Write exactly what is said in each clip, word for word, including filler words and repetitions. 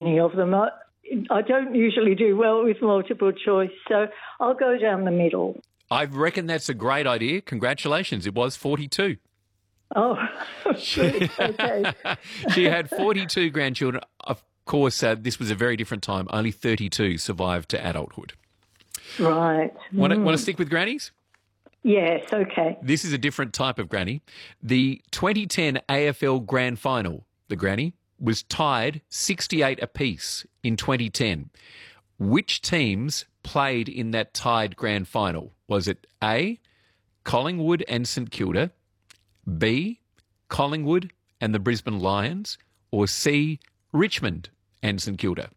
any of them. I, I don't usually do well with multiple choice, so I'll go down the middle. I reckon that's a great idea. Congratulations. It was forty-two. Oh, good. Okay. She had forty-two grandchildren. Of course, uh, this was a very different time. Only thirty-two survived to adulthood. Right. Want to Mm. want to stick with grannies? Yes, okay. This is a different type of granny. The twenty ten A F L Grand Final, the granny, was tied sixty-eight apiece in twenty ten. Which teams played in that tied Grand Final? Was it A, Collingwood and St Kilda, B, Collingwood and the Brisbane Lions, or C, Richmond and St Kilda?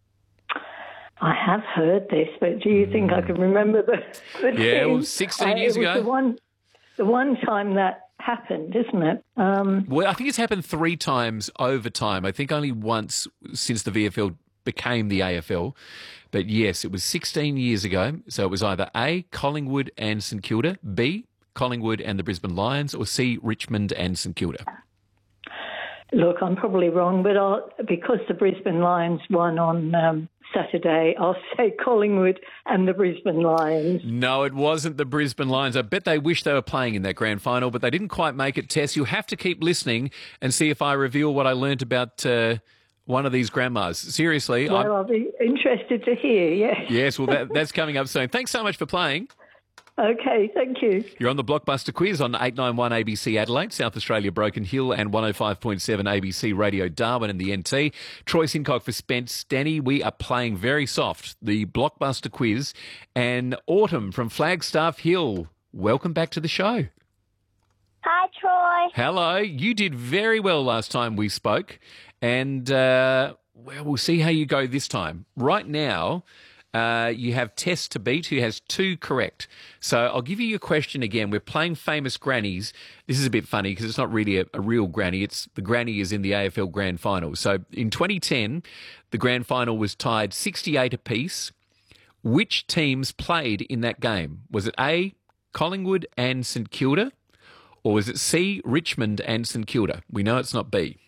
I have heard this, but do you think I can remember the, the Yeah, team? well, sixteen Uh, years it was ago. The one, the one time that happened, isn't it? Um, Well, I think it's happened three times over time. I think only once since the V F L became the A F L. But yes, it was sixteen years ago. So it was either A, Collingwood and St Kilda, B, Collingwood and the Brisbane Lions, or C, Richmond and St Kilda. look, I'm probably wrong, but I'll, because the Brisbane Lions won on um, Saturday, I'll say Collingwood and the Brisbane Lions. No, it wasn't the Brisbane Lions. I bet they wish they were playing in that grand final, but they didn't quite make it. Tess, you'll have to keep listening and see if I reveal what I learnt about uh, one of these grandmas. Seriously. Well, I'm... I'll be interested to hear, yes. Yes, well, that, that's coming up soon. Thanks so much for playing. Okay, thank you. You're on the Blockbuster Quiz on eight ninety-one A B C Adelaide, South Australia Broken Hill, and one oh five point seven A B C Radio Darwin and the N T. Troy Sincock for Spence. Danny, we are playing very soft, the Blockbuster Quiz. And Autumn from Flagstaff Hill, welcome back to the show. Hi, Troy. Hello. You did very well last time we spoke, and uh, well, we'll see how you go this time. Right now, Uh, you have Tess to beat, who has two correct. So I'll give you your question again. We're playing famous grannies. This is a bit funny because it's not really a, a real granny. It's the granny is in the A F L Grand Final. So in twenty ten, the Grand Final was tied sixty-eight apiece. Which teams played in that game? Was it A, Collingwood and St Kilda, or was it C, Richmond and St Kilda? We know it's not B.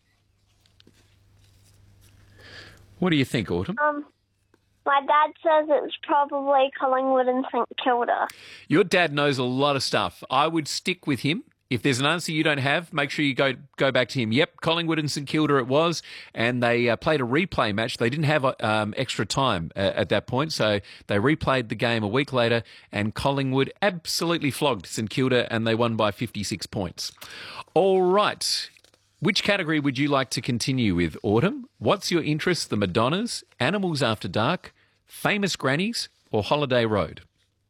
What do you think, Autumn? Um, my dad says it's probably Collingwood and St Kilda. Your dad knows a lot of stuff. I would stick with him. If there's an answer you don't have, make sure you go go back to him. Yep, Collingwood and St Kilda it was, and they uh, played a replay match. They didn't have um, extra time uh, at that point, so they replayed the game a week later, and Collingwood absolutely flogged St Kilda, and they won by fifty-six points. All right. Which category would you like to continue with, Autumn? What's your interest, the Madonnas, Animals After Dark, Famous Grannies, or Holiday Road?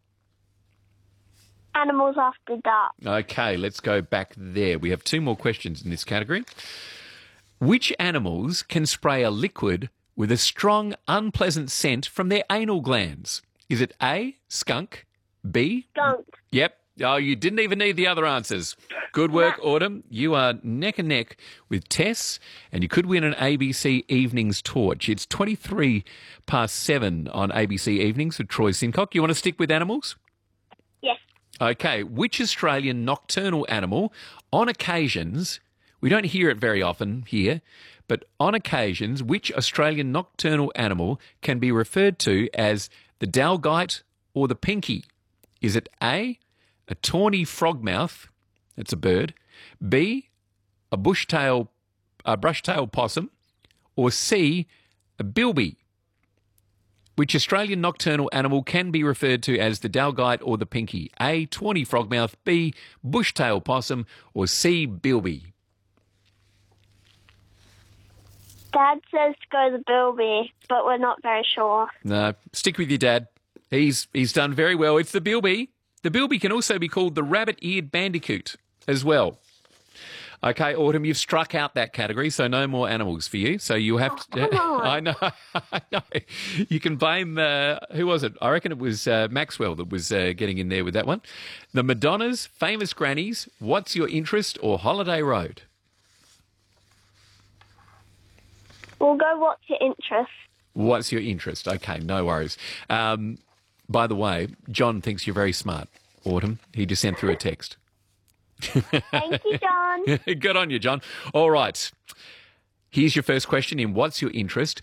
Animals After Dark. Okay, let's go back there. We have two more questions in this category. Which animals can spray a liquid with a strong, unpleasant scent from their anal glands? Is it A, skunk, B? Skunk. Yep. Oh, you didn't even need the other answers. Good work, Autumn. You are neck and neck with Tess, and you could win an A B C Evenings torch. It's twenty-three past seven on A B C Evenings with Troy Sincock. You want to stick with animals? Yes. Okay. Which Australian nocturnal animal, on occasions, we don't hear it very often here, but on occasions, which Australian nocturnal animal can be referred to as the dalgite or the pinky? Is it A, a tawny frogmouth, that's a bird, B, a bushtail, a brushtail possum, or C, a bilby? Which Australian nocturnal animal can be referred to as the dalgite or the pinky? A, tawny frogmouth, B, bushtail possum, or C, bilby? Dad says to go the bilby, but we're not very sure. No, stick with your dad. He's he's done very well. It's the bilby. The bilby can also be called the rabbit-eared bandicoot as well. Okay, Autumn, you've struck out that category, so no more animals for you. So you have to... Oh, come on. I know, I know. You can blame... Uh, who was it? I reckon it was uh, Maxwell that was uh, getting in there with that one. The Madonnas, Famous Grannies, What's Your Interest, or Holiday Road? We'll go What's Your Interest? What's your interest? Okay, no worries. Um, by the way, John thinks you're very smart, Autumn. He just sent through a text. Thank you, John. Good on you, John. All right. Here's your first question in What's Your Interest?